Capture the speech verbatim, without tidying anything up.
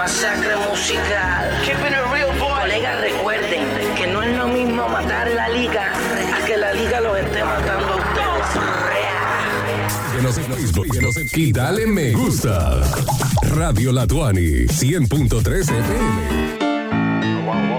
masacre musical. Keeping it real, boy. Colegas, recuerden que no es lo mismo matar la liga a que la liga los esté matando a ustedes. Síguenos en Facebook y dale me gusta. Radio La Tuani, cien punto tres F M.